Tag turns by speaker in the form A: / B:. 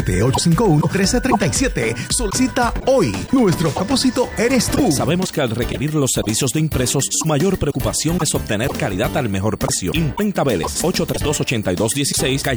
A: 787-851-1337. Solicita hoy. Nuestro propósito eres tú.
B: Sabemos que al requerir los servicios de impresos, su mayor preocupación es obtener calidad al mejor precio. Imprenta Vélez, 832-8216, calle